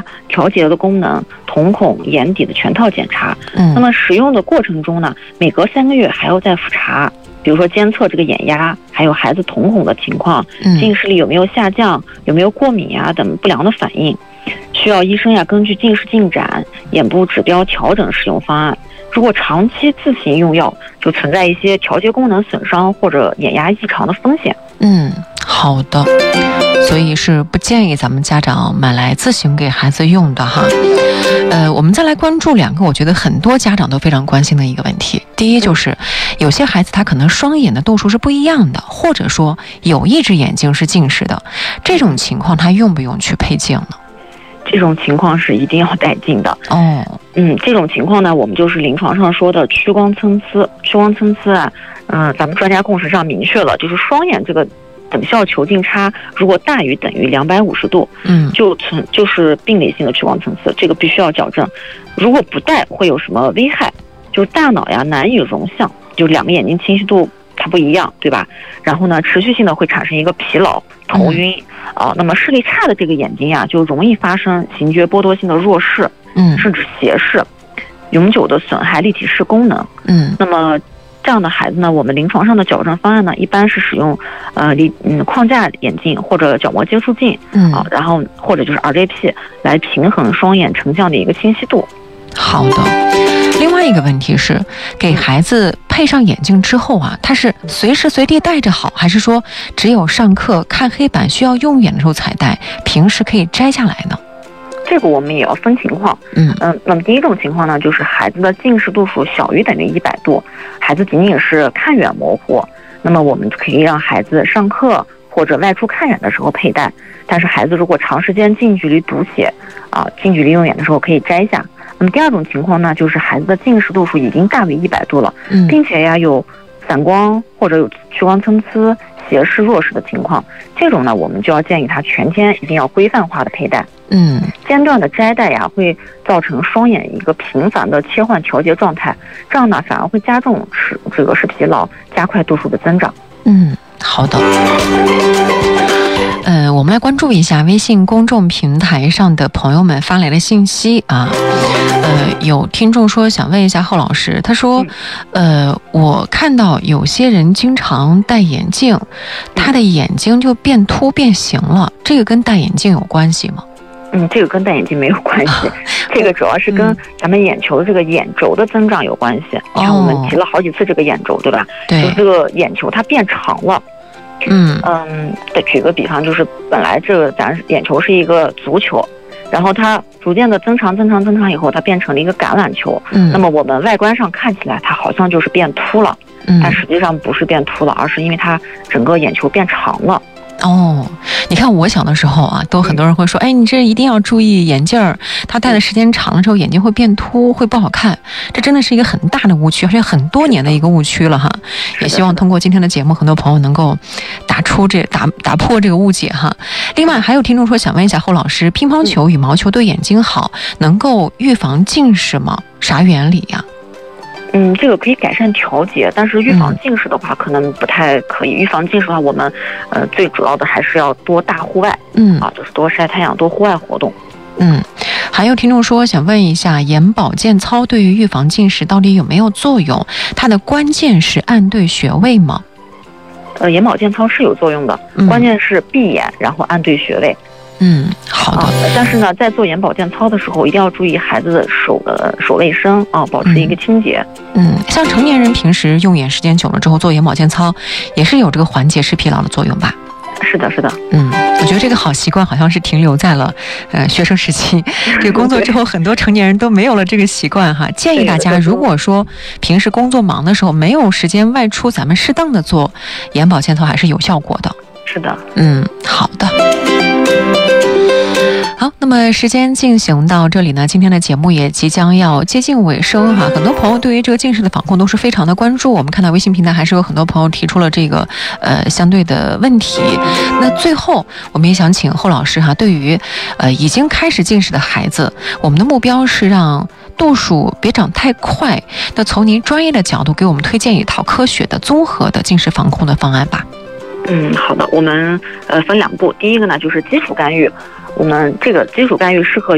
调节的功能、瞳孔、眼底的全套检查。那么使用的过程中呢，每隔3个月还要再复查，比如说监测这个眼压，还有孩子瞳孔的情况，近视力有没有下降，有没有过敏呀等不良的反应，需要医生呀根据近视进展、眼部指标调整使用方案。如果长期自行用药，就存在一些调节功能损伤或者眼压异常的风险。 好的，所以是不建议咱们家长买来自行给孩子用的哈。我们再来关注2个我觉得很多家长都非常关心的一个问题。第一就是有些孩子他可能双眼的度数是不一样的，或者说有一只眼睛是近视的，这种情况他用不用去配镜呢？ 这种情况是一定要带镜的。这种情况呢，我们就是临床上说的屈光参差。屈光参差啊，咱们专家共识上明确了，就是双眼这个等效球径差如果大于等于250度，就是病理性的屈光参差，这个必须要矫正。如果不带会有什么危害？就是大脑呀难以容像，就2个眼睛清晰度它不一样，对吧？然后呢，持续性的会产生一个疲劳、头晕那么视力差的这个眼睛呀，就容易发生形觉剥夺性的弱视，甚至斜视，永久的损害立体视功能。那么这样的孩子呢，我们临床上的矫正方案呢，一般是使用框架眼镜或者角膜接触镜，然后或者就是 RGP 来平衡双眼成像的一个清晰度。 好的。另外一个问题是，给孩子配上眼镜之后啊，他是随时随地戴着好，还是说只有上课看黑板需要用眼的时候才戴，平时可以摘下来呢？ 这个我们也要分情况。那么第一种情况呢，就是孩子的近视度数小于等于100度，孩子仅仅是看远模糊，那么我们可以让孩子上课或者外出看远的时候佩戴。但是孩子如果长时间近距离读写近距离用眼的时候可以摘下。那么第二种情况呢，就是孩子的近视度数已经大于100度了，并且呀有散光或者有屈光参差、斜视、弱视的情况，这种呢我们就要建议他全天一定要规范化的佩戴。间断的摘戴呀会造成双眼一个频繁的切换调节状态，这样呢反而会加重这个视疲劳，加快度数的增长。 好的。我们来关注一下微信公众平台上的朋友们发来的信息啊。有听众说想问一下侯老师，他说我看到有些人经常戴眼镜，他的眼睛就变凸变形了，这个跟戴眼镜有关系吗？ 这个跟戴眼镜没有关系，这个主要是跟咱们眼球的这个眼轴的增长有关系。你看我们提了好几次这个眼轴，对吧？对，就是这个眼球它变长了。举个比方，就是本来咱眼球是一个足球，然后它逐渐的增长以后，它变成了一个橄榄球。那么我们外观上看起来它好像就是变凸了，但实际上不是变凸了，而是因为它整个眼球变长了。 你看我小的时候啊，都很多人会说，你这一定要注意眼镜儿，它戴的时间长了之后眼睛会变凸，会不好看。这真的是一个很大的误区，而且很多年的一个误区了哈。也希望通过今天的节目，很多朋友能够打破这个误解哈。另外还有听众说想问一下侯老师，乒乓球、羽毛球对眼睛好，能够预防近视吗？啥原理呀？ 这个可以改善调节，但是预防近视的话可能不太可以。预防近视的话，我们最主要的还是要多大户外，就是多晒太阳，多户外活动。 还有听众说想问一下，眼保健操对于预防近视到底有没有作用？它的关键是按对穴位吗？ 眼保健操是有作用的，关键是闭眼然后按对穴位。 好的。 但是呢，在做眼保健操的时候，一定要注意孩子的手卫生保持一个清洁。 像成年人平时用眼时间久了之后做眼保健操，也是有这个缓解视疲劳的作用吧？ 是的。 我觉得这个好习惯好像是停留在了学生时期，这个工作之后很多成年人都没有了这个习惯哈。建议大家，如果说平时工作忙的时候没有时间外出，咱们适当的做眼保健操还是有效果的。 是的。 好的。好，那么时间进行到这里呢，今天的节目也即将要接近尾声哈。很多朋友对于这个近视的防控都是非常的关注，我们看到微信平台还是有很多朋友提出了这个相对的问题。那最后我们也想请侯老师哈，对于已经开始近视的孩子，我们的目标是让度数别长太快。那从您专业的角度给我们推荐一套科学的综合的近视防控的方案吧。 好的，我们分2步。第一个呢就是基础干预，我们这个基础干预适合